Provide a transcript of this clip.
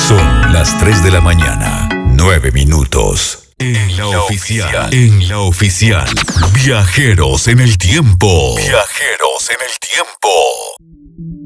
Son las 3 de la mañana, 9 minutos. En la oficial. Viajeros en el tiempo. Viajeros en el tiempo.